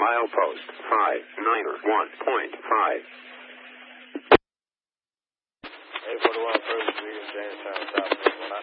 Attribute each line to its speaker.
Speaker 1: Milepost 591.5.
Speaker 2: 841 First Street in Jamestown, South Carolina.